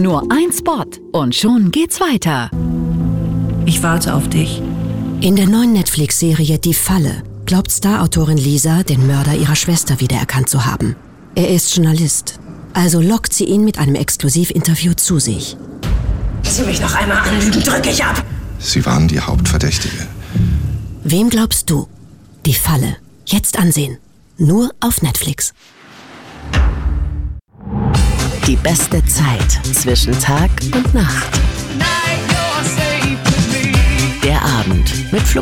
Nur ein Spot und schon geht's weiter. Ich warte auf dich. In der neuen Netflix-Serie Die Falle glaubt Star-Autorin Lisa, den Mörder ihrer Schwester wiedererkannt zu haben. Er ist Journalist, also lockt sie ihn mit einem Exklusivinterview zu sich. Wenn Sie mich noch einmal anlügen, drücke ich ab. Sie waren die Hauptverdächtige. Wem glaubst du? Die Falle. Jetzt ansehen. Nur auf Netflix. Die beste Zeit zwischen Tag und Nacht. Der Abend mit Flo